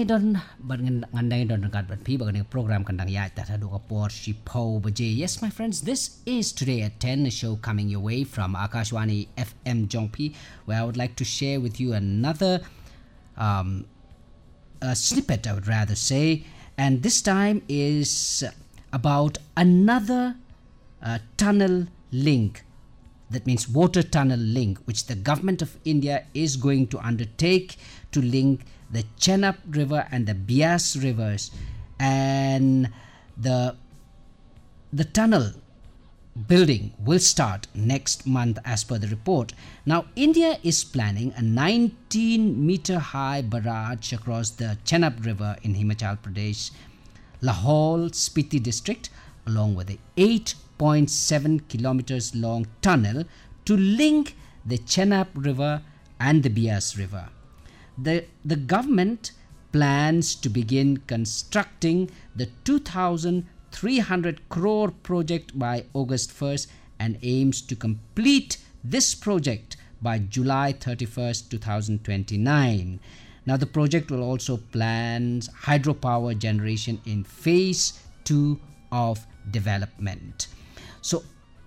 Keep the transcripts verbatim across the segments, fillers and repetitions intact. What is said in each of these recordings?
ngai don but ngandai don kat but pi bagani program kandang ya ta do ka por shi po baje. Yes, my friends, this is today at ten, a show coming your way from Akashwani F M Jongpi, where I would like to share with you another um, a snippet, I would rather say, and this time is about another uh, tunnel link. That means water tunnel link, which the government of India is going to undertake to link the Chenab River and the Bias rivers, and the the tunnel building will start next month as per the report. Now, India is planning a nineteen meter high barrage across the Chenab River in Himachal Pradesh, Lahaul Spiti district, along with the eight point seven kilometers long tunnel to link the Chenab River and the Bias River. The, the government plans to begin constructing the two thousand three hundred crore project by August first and aims to complete this project by July thirty-first, twenty twenty-nine. Now, the project will also plan hydropower generation in phase two of development. So,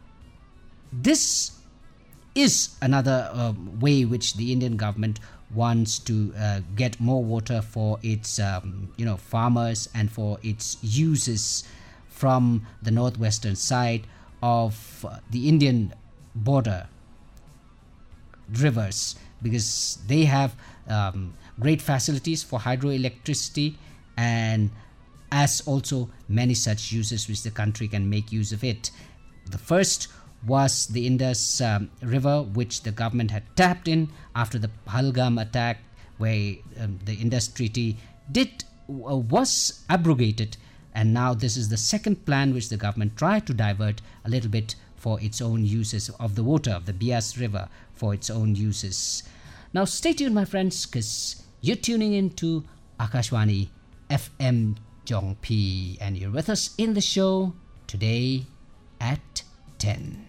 this is another uh, way which the Indian government wants to uh, get more water for its um, you know farmers and for its uses from the northwestern side of uh, the Indian border rivers, because they have um, great facilities for hydroelectricity and as also many such uses which the country can make use of it. The first was the Indus um, River, which the government had tapped in after the Pahalgam attack, where um, the Indus Treaty did uh, was abrogated, and now this is the second plan which the government tried to divert a little bit for its own uses of the water of the Bias River for its own uses. Now, stay tuned, my friends, because you're tuning in to Akashwani F M Jongpi, and you're with us in the show today at ten.